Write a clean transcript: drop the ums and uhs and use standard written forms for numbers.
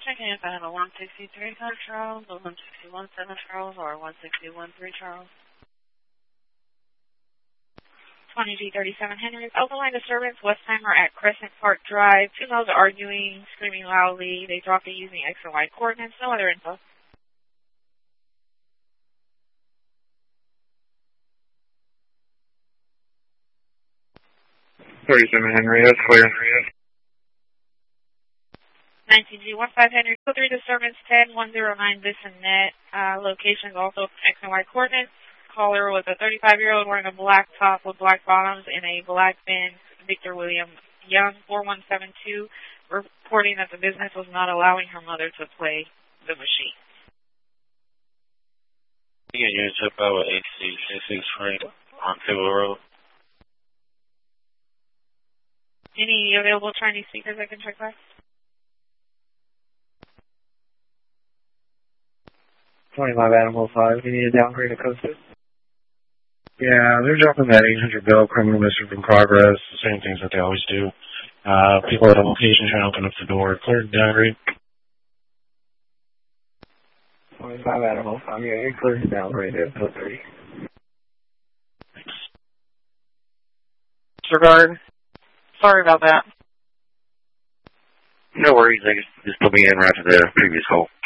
Checking if I have a 163 Charles, a 161 Charles, or a 161 Charles. 20G37 Henry. Open line disturbance, Westheimer at Crescent Park Drive. Two males arguing, screaming loudly. They dropped it using X and Y coordinates. No other info. 37 Henry, that's clear. 19G15 Henry, 3 disturbance 10109 Bissonnet. Location is also X and Y coordinates. Caller was a 35-year-old wearing a black top with black bottoms and a black Benz. Victor William Young, 4172, reporting that the business was not allowing her mother to play the machine. You can use up our HC66 Frank on Table Road. Any available Chinese speakers I can check back? 25 Animal 5, you need a downgrade of code 2? Yeah, they're dropping that 800 bill, criminal mischief in progress, the same things that they always do. People at a location trying to open up the door. Clear downgrade. 25 Animal 5, yeah, you're clear downgrade at code 30. Disregard. Sorry about that. No worries, they just put me in right after the previous call.